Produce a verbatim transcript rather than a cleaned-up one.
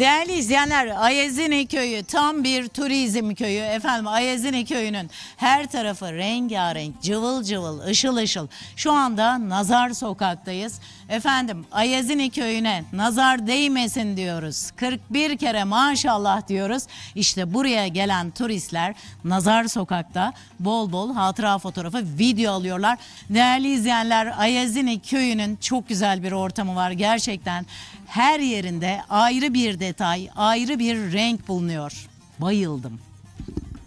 Değerli izleyenler, Ayazini Köyü tam bir turizm köyü. Efendim Ayazini Köyü'nün her tarafı rengarenk, cıvıl cıvıl, ışıl ışıl. Şu anda Nazar Sokak'tayız. Efendim Ayazini Köyü'ne nazar değmesin diyoruz. kırk bir kere maşallah diyoruz. İşte buraya gelen turistler Nazar Sokak'ta bol bol hatıra fotoğrafı, video alıyorlar. Değerli izleyenler, Ayazini Köyü'nün çok güzel bir ortamı var gerçekten. Her yerinde ayrı bir detay, ayrı bir renk bulunuyor. Bayıldım.